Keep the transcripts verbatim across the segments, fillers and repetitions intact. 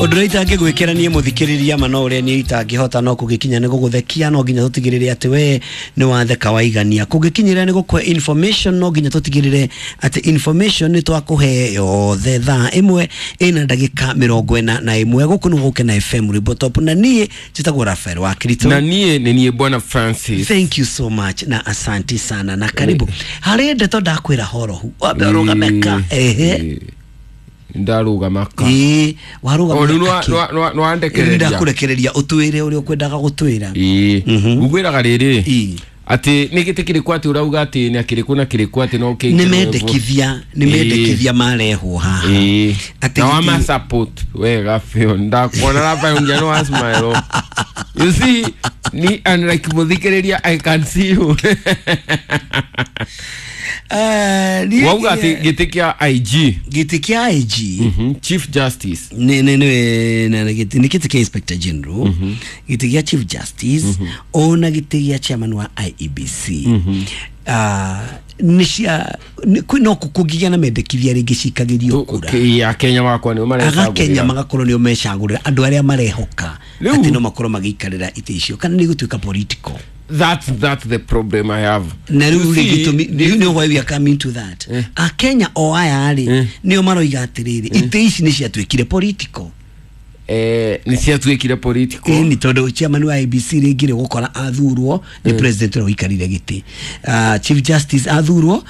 Odorita ngigwikira nie muthikiriria mano ure ni itangihota no kugikinya ne guguthekia no ginya tutigirire ati we ni watheka waigania kugikinyira ni gukwe information no ginya tutigirire ati information ni twakuhe yothe thaa imwe ina ndagika mirongo ina na imwe gukunu guke na F M Ribotop na nie jitagwo Rafael wa Kirito na nie ni nie bwana Francis. Thank you so much na asanti sana na karibu hari ndeto ndakwira horo hu waberoga meka ehe ndaruga maka eh waruga maka no no no andekereria ndakurekereria utwire uri okwendaga gutwira eh ugwiraga riri ati nigitikire kwati urauga ati ni akire kuna kire kwati no ke nimendekithia nimendekithia mareho ha ati na ma support we gafio ndakona rapa unjano asmaero you see ni unlike muthikereria I can see you Uh, wauga ati gitikia I G gitikia I G mhm Chief Justice ne ne ne na gitikia Inspector General mm-hmm. gitikia Chief Justice mm-hmm. ona gitikia Chairman wa I E B C mm-hmm. uh, nishia no kukugia na mendekithia ringi cikagirio kura okay ya Kenya wakwa ni mareha aga Kenya magakorwo ni umecagurira andu aria marehoka ati no makorwo magikarira ite icio kana ni gutuika political. That's that's the problem I have. Do you know why we are coming to that? Eh. A Kenya o aya ali eh. Niyo maroiga atiriri eh. Ite ici ni ciatwikire political. Eh ni ciatwikire political. Eh ni todo chairman wa I E B C ringire gukora athurwo ni eh. President wa ikarire giti. Uh, Chief Justice athurwo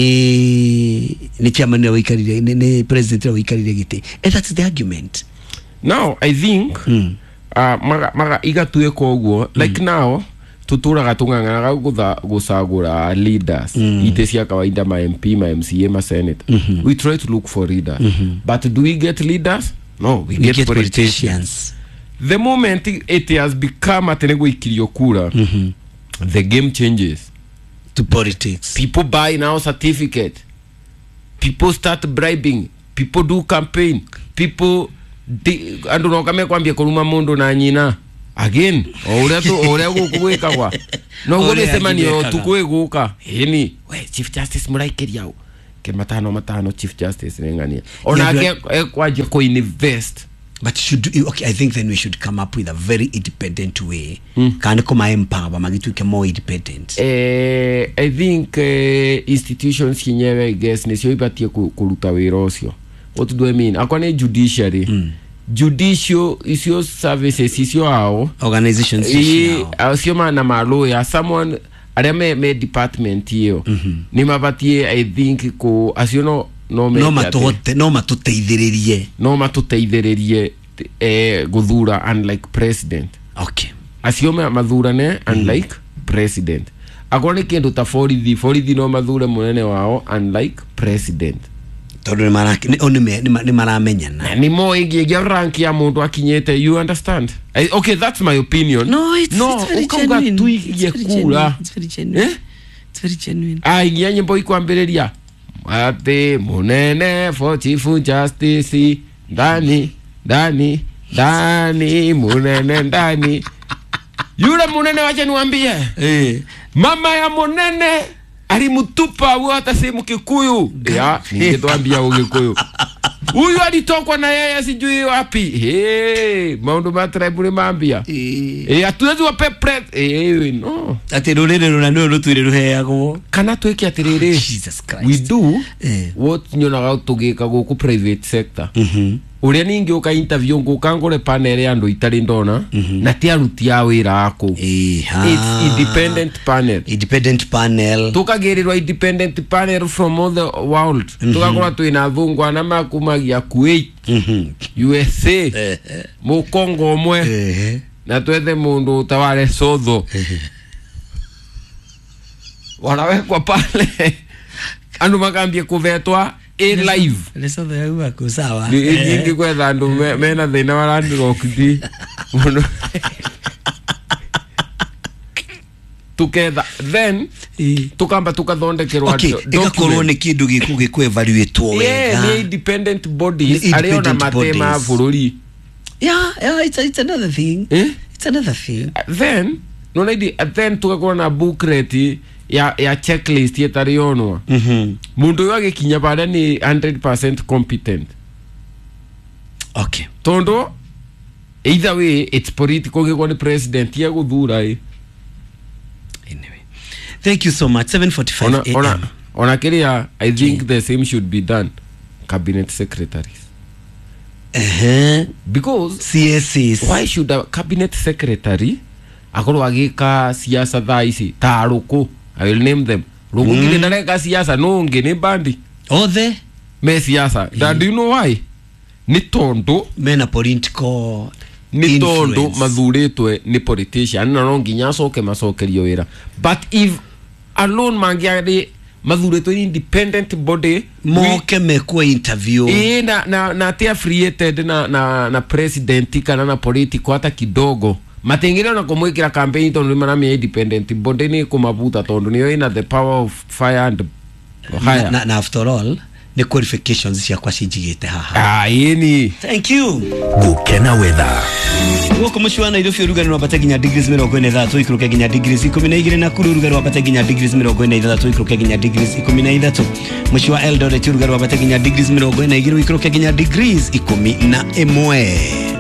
ni ni chairman wa ikarire ni, ni President wa ikarire giti. And that's the argument. Now I think mm. uh maga maga igatue koguo like mm. now tuturaga tungangana gutha gusagura leaders mm. ite cia kawaida ma M P ma M C A ma Senate mm-hmm. we try to look for leaders mm-hmm. but do we get leaders? No, we, we get, get politicians. politicians the moment it has become atenegu ikirio kura mm-hmm. the game changes to politics. People buy now certificate, people start bribing, people do campaign, people andu no kame kwambia kuruma mundu na nyina again ore tu ore gukugwika kwa no gure semani o tukweguka hini we Chief Justice muraikeria u ke matano matano Chief Justice ngania ona ke kwaje ko invest but should okay I think then we should come up with a very independent way mm. Kandi koma empower magituke more independent eh I think uh, institutions kinyewe I guess ne sio ipatie kuruta wira ucio. What do I mean? Akwane judiciary mm. Judicial isio services isio hao organizations isio asio mana maloya someone areme me department hiyo mm-hmm. Ni mabatie I think ko asio no no me no matote no matuteithiririe no matuteithiririe eh guthura unlike president. Okay asio me mathurane unlike mm-hmm. president akone kindu ta forty forty no mathure munene wao unlike president todo maraki ni onime ni maramenyana ni mo igi rank ya mundu akinyete you understand. I, okay that's my opinion. No it's, no, it's very genuine tu igie kura it's very genuine eh? It's very genuine ai nyenye boy kwambereria ate munene for Chief Justice ndani ndani ndani munene ndani yule munene wacha niwaambie eh mama ya munene alimutupa hata sehemu Kikuyu ya ningetwambia Ugikuyu huyu alitokwa na yeye sijui wapi eh maundu ma tribe mambia eh atuwezi wape pre eh no ati rurire runano rutwire ruheago kana twiki atiriri Jesus Christ we do eh. What nyonaga tugika guku private sector mhm uria ningi uka interview nguka ngore panel ya andu itari ndona mm-hmm. na ti aruti ya wira ako eh it's independent panel independent panel tukagerirwa independent panel from all the world mm-hmm. tukakora tuina thungwa na makumagia Kuwait mhm U S A eh, eh. Mu Congo mwe eh, na twethe mundu utawale sotho eh. Wanawekwa pale andu makambie kuvetwa a live leso the yawa ko sawa ni nyingi kwetha andu mena thina warandiro kiti tuketha then tukamba tukathondekerwa okay igakorwo ni kindu giku giku evaluate wega yeah ni independent bodies ariona matema bururi yeah yeah it's, it's another thing eh? It's another thing then no need then tukakorwo na booklet ya ya checklist yetarionwa mhm mundu yo agikinya bare ni one hundred percent competent okay tondo either way it's political giko ni president ya guthura eh. Anyway, thank you so much. seven forty-five ona ona ona kiria I think yeah. the same should be done cabinet secretaries. Uh-huh. Because C S Cs, why should a cabinet secretary akorwo agika siasa thaisi taruko? I will name them. Rugo mm. ngine ndareka siasa no ngine bandi othe me siasa. Yeah. Do you know why? Ni tondo mena political ni tondo mathuritwe ni politician na no nginya coke macokerio wira. But if alone mangiari mathuritwe independent body moke mekwe interview eh na na na te affiliated na na na president kana na political hata kidogo matengire na kumwikira campaign tondo mana me independent body ni kumabuta tondo niyo ina the power of fire and higher na, na after all the qualifications cia kwa cinjigite haha. Ah yeni. Thank you. Gukena weather. Woko mushwana irufio rugari rwabata ginya degrees mirongo ine na ithatu ikuruke ginya degrees ikumi na igiri na kuru rugari rwabata ginya degrees mirongo ine na ithatu ikuruke ginya degrees ikumi na ithatu. Mushwa Eldoret rugari rwabata ginya degrees mirongo ine na igiri ikuruke ginya degrees ikumi na imwe.